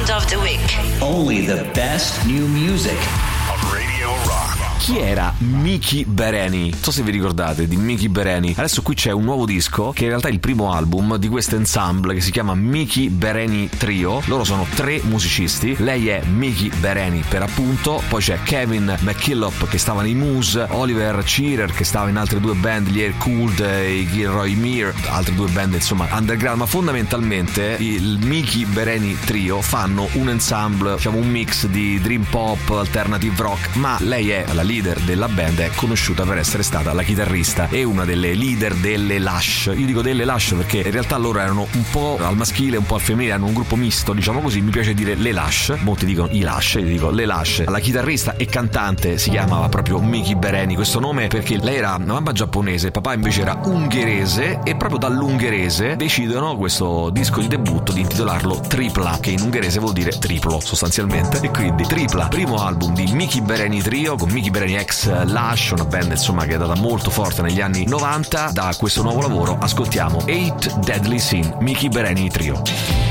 Sound of the Week. Only the best new music. Radio Rock. Chi era Mickey Bereni? Non so se vi ricordate di Mickey Bereni. Adesso qui c'è un nuovo disco che in realtà è il primo album di questo ensemble che si chiama Mickey Bereni Trio. Loro sono 3 musicisti. Lei è Mickey Bereni per appunto. Poi c'è Kevin McKillop che stava nei Moose, Oliver Shearer che stava in altre 2 band, gli Air Cooled e i Gilroy Meir, altre 2 band insomma underground. Ma fondamentalmente il Mickey Bereni Trio fanno un ensemble, diciamo un mix di dream pop, alternative rock. Ma lei è la leader della band, è conosciuta per essere stata la chitarrista e una delle leader delle Lush. Io dico delle Lush perché in realtà loro erano un po' al maschile, un po' al femminile, hanno un gruppo misto, diciamo così. Mi piace dire le Lush, molti dicono i Lush, io dico le Lush. La chitarrista e cantante si chiamava proprio Mickey Bereni, questo nome perché lei era una mamma giapponese, papà invece era ungherese, e proprio dall'ungherese decidono questo disco di debutto di intitolarlo Tripla, che in ungherese vuol dire triplo sostanzialmente, e quindi Tripla, primo album di Mickey Bereni Trio con Mickey Bereni ex Lush, una band insomma che è andata molto forte negli anni 90. Da questo nuovo lavoro ascoltiamo 8 Deadly Sin, Mickey Bereni Trio.